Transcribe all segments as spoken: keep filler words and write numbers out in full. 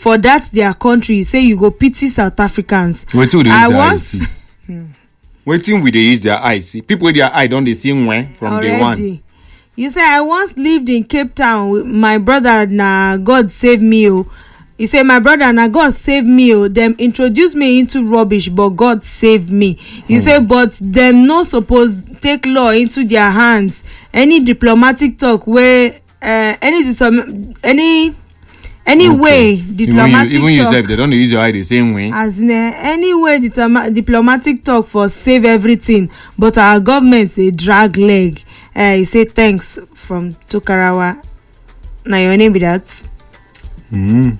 for that their country, say you go pity South Africans. Wait till they use I their was eyes see. Waiting with they use their eyes see. People with their eye don't they see when from already. day one. You say I once lived in Cape Town with my brother. Na God save me. Oh, he say my brother na God save me. Oh, them introduced me into rubbish, but God saved me. He hmm. say, but them no suppose take law into their hands. Any diplomatic talk where uh, any any any okay. way diplomatic even you, even talk. yourself, they don't use your eye the same way. As in, uh, any way diploma- diplomatic talk for save everything, but our government they drag leg. Uh, he say thanks from Tokarawa. Now your name be that? Mm.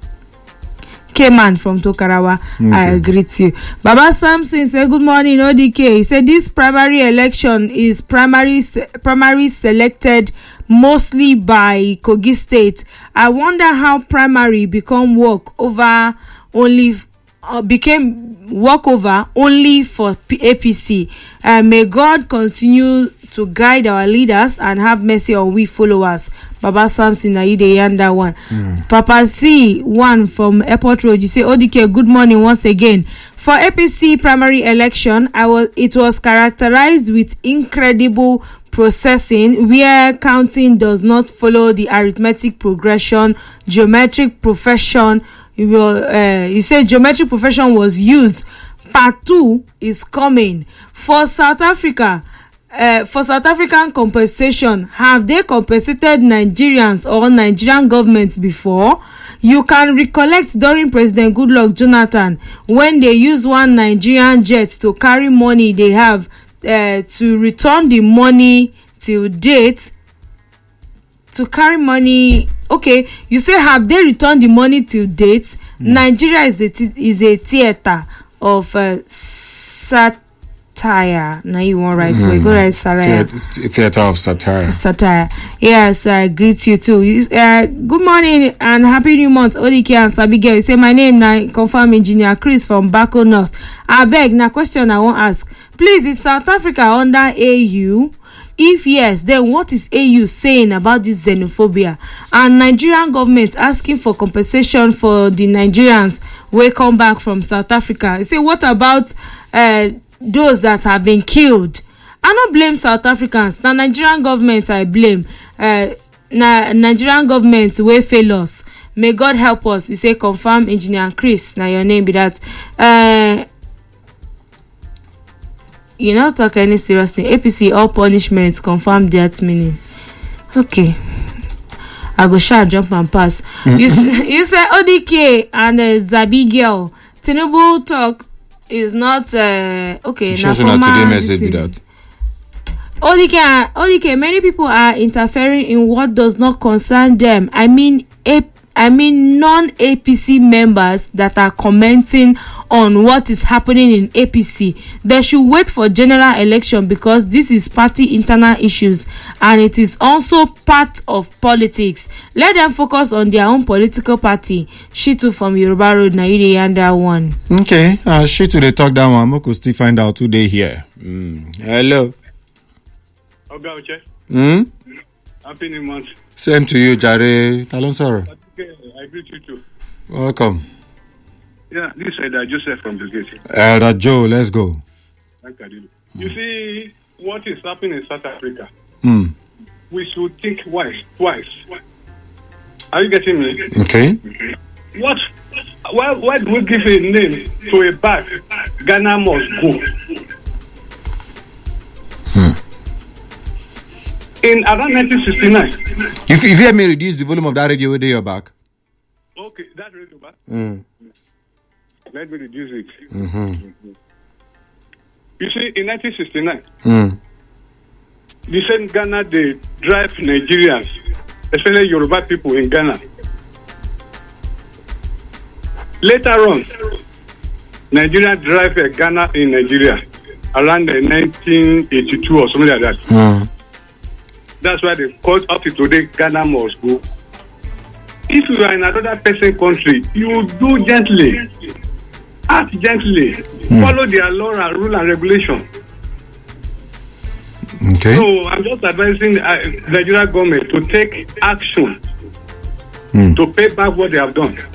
K-Man from Tokarawa. Okay. I greet you. Baba Samson say good morning O D K. He said this primary election is primary primary selected mostly by Kogi State. I wonder how primary become work over only uh, became work over only for A P C. Uh, may God continue to guide our leaders and have mercy on we followers. Baba Samson Naide Yanda one. Mm. Papa C one from Airport Road. You say O D K good morning once again. For A P C primary election, I was it was characterized with incredible processing where counting does not follow the arithmetic progression. Geometric profession you will uh, you say geometric profession was used. Part two is coming for South Africa. Uh, for South African compensation, have they compensated Nigerians or Nigerian governments before? You can recollect during President Goodluck Jonathan when they used one Nigerian jet to carry money they have uh, to return the money till date. To carry money, okay. You say have they returned the money till date? Mm. Nigeria is a t- is a theater of uh, sat. Satire. Now you want right? Mm. We go right satire. Theater of satire. Satire. Yes, I greet you too. Uh, good morning and happy new month. O D K and Sabigel. You say my name now. Confirm engineer Chris from Bako North. I beg now. Question I want ask. Please, is South Africa under A U? If yes, then what is A U saying about this xenophobia? And Nigerian government asking for compensation for the Nigerians who come back from South Africa. You say what about uh? those that have been killed? I don't blame South Africans. Now Nigerian government I blame. Uh, na Nigerian government will fail us. May God help us. You say confirm engineer Chris. Now your name be that. Uh, you not talk any serious thing. A P C all punishments confirm that meaning. Okay. I go share jump and pass. you you say O D K and uh, Zabi girl. Tinubu talk. Is not uh, okay. Now not today message with that. O D K, O D K. Many people are interfering in what does not concern them. I mean, a, I mean non-A P C members that are commenting on what is happening in A P C. They should wait for general election because this is party internal issues and it is also part of politics. Let them focus on their own political party. Shitu from Yoruba Road, Naide Yanda one. Okay, uh, Shitu they talk that one. We could still find out who they here. Mm. Hello. Okay, okay. Hmm. Happy New Month. Same to you, Jare. Talon sir. Okay, I greet you too. Welcome. Yeah, this is uh, Joseph from the gate. Elder Joe, let's go. You mm. see what is happening in South Africa. Mm. We should think twice. Twice. Are you getting me? Okay. What? Why? Why do we give a name to a bag? Ghana must go. Hmm. In around nineteen sixty-nine. If if you let me reduce the volume of that radio, where they your back. Okay, that radio back. Mm. Let me reduce it. Mm-hmm. You see, in nineteen sixty-nine, mm. the same Ghana, they drive Nigerians, especially Yoruba people in Ghana. Later on, Nigeria drive uh, Ghana in Nigeria around uh, nineteen eighty-two or something like that. Mm. That's why they called up to today, Ghana must go. If you are in another person country, you do gently. Act gently. Mm. Follow their law and rule and regulation. Okay. So I'm just advising uh, the Nigerian government to take action mm. to pay back what they have done.